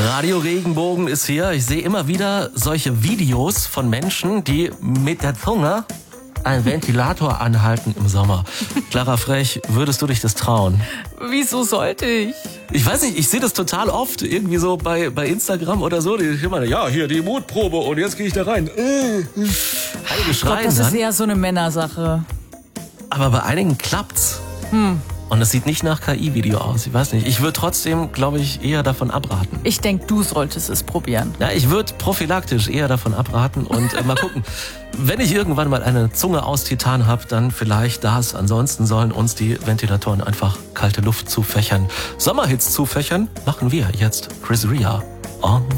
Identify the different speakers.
Speaker 1: Radio Regenbogen ist hier. Ich sehe immer wieder solche Videos von Menschen, die mit der Zunge einen Ventilator anhalten im Sommer. Clara Frech, würdest du dich das trauen?
Speaker 2: Wieso sollte ich?
Speaker 1: Ich weiß nicht, ich sehe das total oft, irgendwie so bei Instagram oder so. Die immer, ja, hier die Mutprobe und jetzt gehe ich da rein. Einige schreien
Speaker 2: Das
Speaker 1: dann,
Speaker 2: ist eher so eine Männersache.
Speaker 1: aber bei einigen klappt's. Und es sieht nicht nach KI-Video aus. Ich weiß nicht. Ich würde trotzdem, glaube ich, eher davon abraten.
Speaker 2: Ich denke, du solltest es probieren.
Speaker 1: Ja, ich würde prophylaktisch eher davon abraten und mal gucken. Wenn ich irgendwann mal eine Zunge aus Titan habe, dann vielleicht das. Ansonsten sollen uns die Ventilatoren einfach kalte Luft zufächern. Sommerhits zufächern machen wir jetzt. Chris Rea on